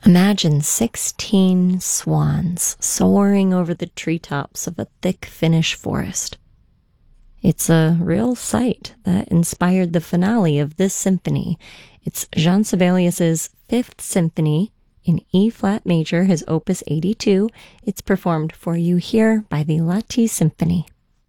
Imagine 16 swans soaring over the treetops of a thick Finnish forest. It's a real sight that inspired the finale of this symphony. It's Jean Sibelius's Fifth Symphony in E-flat major, his opus 82. It's performed for you here by the Lahti Symphony.